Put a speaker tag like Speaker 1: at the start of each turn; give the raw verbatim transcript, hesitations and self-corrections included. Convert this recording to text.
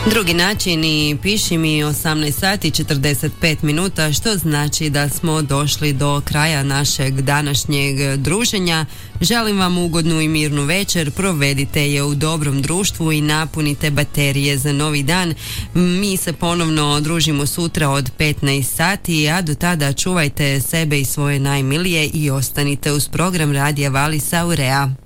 Speaker 1: Drugi način i piši mi osamnaest sati četrdeset pet minuta, što znači da smo došli do kraja našeg današnjeg druženja. Želim vam ugodnu i mirnu večer, provedite je u dobrom društvu i napunite baterije za novi dan. Mi se ponovno družimo sutra od petnaest sati, a do tada čuvajte sebe i svoje najmilije i ostanite uz program Radija Valis Aurea.